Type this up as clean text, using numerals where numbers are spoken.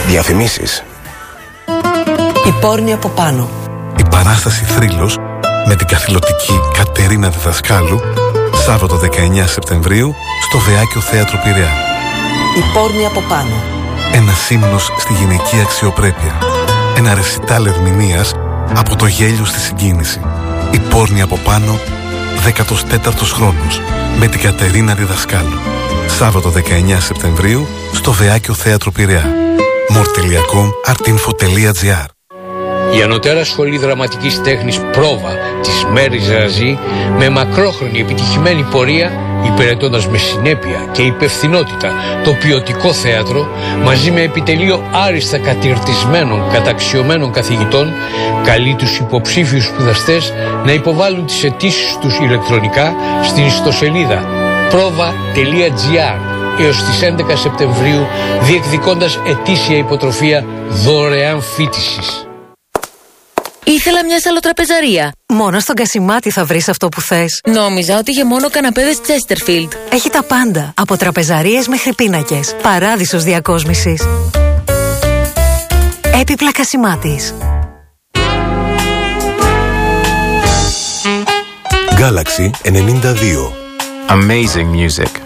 Διαφημίσεις. Η πόρνη από πάνω. Η παράσταση Θρύλος με την καθηλωτική Κατερίνα Διδασκάλου, Σάββατο 19 Σεπτεμβρίου στο Βεάκιο Θέατρο Πειραιά. Η πόρνη από πάνω. Ένας ύμνος στη γυναική αξιοπρέπεια. Ένα ρεσιτάλ ερμηνείας από το γέλιο στη συγκίνηση. Η πόρνη από πάνω, 14ος χρόνος, με την Κατερίνα Διδασκάλου. Σάββατο 19 Σεπτεμβρίου στο Βεάκιο Θέατρο Πειραιά. more.com.artinfo.gr. Η Ανωτέρα Σχολή Δραματικής Τέχνης Πρόβα της Μέρης Ραζή, με μακρόχρονη επιτυχημένη πορεία, υπηρετώντας με συνέπεια και υπευθυνότητα το ποιοτικό θέατρο, μαζί με επιτελείο άριστα κατηρτισμένων καταξιωμένων καθηγητών, καλεί τους υποψήφιους σπουδαστές να υποβάλουν τις αιτήσεις τους ηλεκτρονικά στην ιστοσελίδα prova.gr έως τις 11 Σεπτεμβρίου, διεκδικώντας ετήσια υποτροφία δωρεάν φοιτησης. Ήθελα μια σαλοτραπεζαρία. Μόνο στον Κασιμάτη θα βρεις αυτό που θες. Νόμιζα ότι είχε μόνο καναπέδες Chesterfield. Έχει τα πάντα, από τραπεζαρίες μέχρι πίνακες. Παράδεισος διακόσμησης. Έπιπλα Κασιμάτης. Galaxy 92. Amazing music.